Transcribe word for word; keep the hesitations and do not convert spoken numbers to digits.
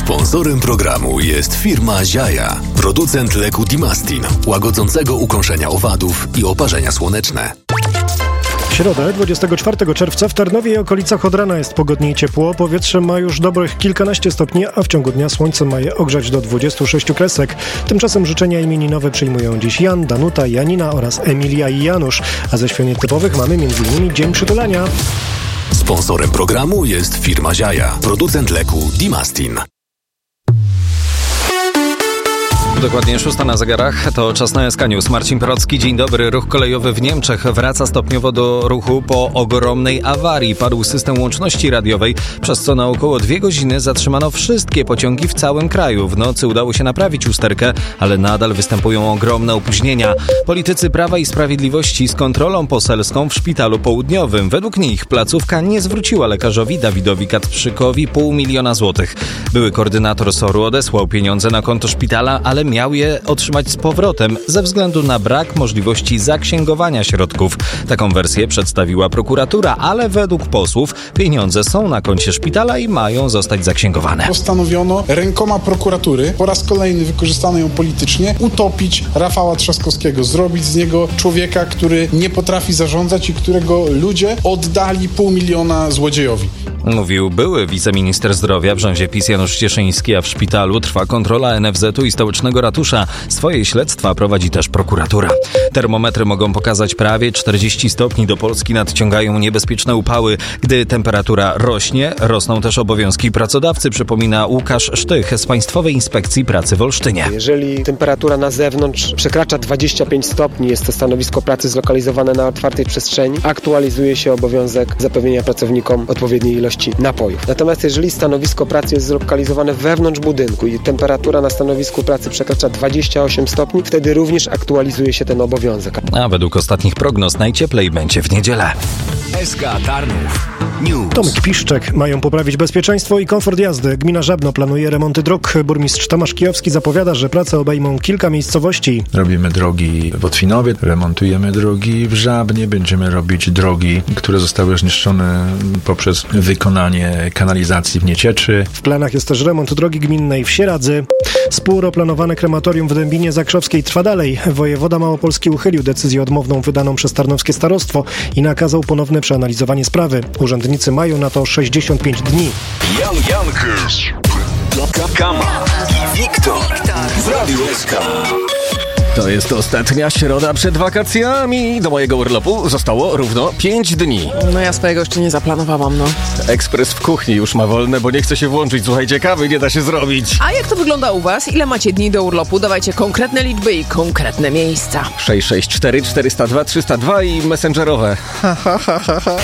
Sponsorem programu jest firma Ziaja, producent leku Dimastin, łagodzącego ukąszenia owadów i oparzenia słoneczne. W środę, dwudziestego czwartego czerwca, w Tarnowie i okolicach od rana jest pogodnie i ciepło. Powietrze ma już dobrych kilkanaście stopni, a w ciągu dnia słońce ma je ogrzać do dwudziestu sześciu kresek. Tymczasem życzenia imieninowe przyjmują dziś Jan, Danuta, Janina oraz Emilia i Janusz. A ze świąt typowych mamy między innymi Dzień Przytulania. Sponsorem programu jest firma Ziaja, producent leku Dimastin. Dokładnie szósta na zegarach, to czas na S K News. Marcin Procki, dzień dobry. Ruch kolejowy w Niemczech wraca stopniowo do ruchu po ogromnej awarii. Padł system łączności radiowej, przez co na około dwie godziny zatrzymano wszystkie pociągi w całym kraju. W nocy udało się naprawić usterkę, ale nadal występują ogromne opóźnienia. Politycy Prawa i Sprawiedliwości z kontrolą poselską w Szpitalu Południowym. Według nich placówka nie zwróciła lekarzowi Dawidowi Kacprzykowi pół miliona złotych. Były koordynator S O R-u odesłał pieniądze na konto szpitala, ale miał je otrzymać z powrotem ze względu na brak możliwości zaksięgowania środków. Taką wersję przedstawiła prokuratura, ale według posłów pieniądze są na koncie szpitala i mają zostać zaksięgowane. Postanowiono rękoma prokuratury, po raz kolejny wykorzystano ją politycznie, utopić Rafała Trzaskowskiego, zrobić z niego człowieka, który nie potrafi zarządzać i którego ludzie oddali pół miliona złodziejowi. Mówił były wiceminister zdrowia w rządzie PiS Janusz Cieszyński, a w szpitalu trwa kontrola N F Z-u i stołecznego ratusza. Swoje śledztwa prowadzi też prokuratura. Termometry mogą pokazać prawie czterdzieści stopni. Do Polski nadciągają niebezpieczne upały. Gdy temperatura rośnie, rosną też obowiązki pracodawcy, przypomina Łukasz Sztych z Państwowej Inspekcji Pracy w Olsztynie. Jeżeli temperatura na zewnątrz przekracza dwadzieścia pięć stopni, jest to stanowisko pracy zlokalizowane na otwartej przestrzeni, aktualizuje się obowiązek zapewnienia pracownikom odpowiedniej ilości napojów. Natomiast jeżeli stanowisko pracy jest zlokalizowane wewnątrz budynku i temperatura na stanowisku pracy przekracza dwadzieścia osiem stopni, wtedy również aktualizuje się ten obowiązek. A według ostatnich prognoz najcieplej będzie w niedzielę. S K Tarnów News. Tomek Piszczek. Mają poprawić bezpieczeństwo i komfort jazdy. Gmina Żabno planuje remonty dróg. Burmistrz Tomasz Kijowski zapowiada, że prace obejmą kilka miejscowości. Robimy drogi w Otwinowie, remontujemy drogi w Żabnie, będziemy robić drogi, które zostały zniszczone poprzez wykonanie kanalizacji w Niecieczy. W planach jest też remont drogi gminnej w Sieradzy. Spór o planowane krematorium w Dębinie Zakrzewskiej trwa dalej. Wojewoda Małopolski uchylił decyzję odmowną wydaną przez Tarnowskie Starostwo i nakazał ponowne przeanalizowanie sprawy. Urzędnicy mają na to sześćdziesiąt pięć dni. Jan Jankers, Kama i Wiktor w Radiu S K. To jest ostatnia środa przed wakacjami. Do mojego urlopu zostało równo pięć dni. No ja swojego jeszcze nie zaplanowałam, no. Ekspres w kuchni już ma wolne, bo nie chce się włączyć. Słuchajcie, kawy nie da się zrobić. A jak to wygląda u was? Ile macie dni do urlopu? Dawajcie konkretne liczby i konkretne miejsca. sześć sześć cztery cztery zero dwa trzysta dwa i messengerowe. Ha, ha, ha, ha.